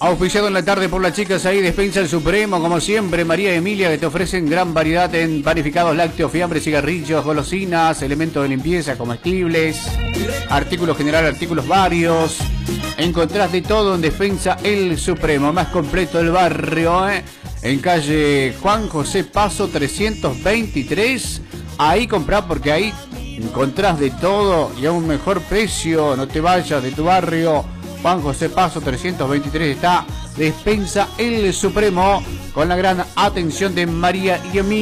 Auspiciado en la tarde por las chicas ahí, Despensa El Supremo, como siempre, María Emilia, que te ofrecen gran variedad en panificados, lácteos, fiambres, cigarrillos, golosinas, elementos de limpieza, comestibles, artículos general, artículos varios. Encontrás de todo en Despensa El Supremo, más completo del barrio, en calle Juan José Paso 323. Ahí comprá, porque ahí encontrás de todo y a un mejor precio. No te vayas de tu barrio. Juan José Paso 323 está Despensa El Supremo, con la gran atención de María y Emilia.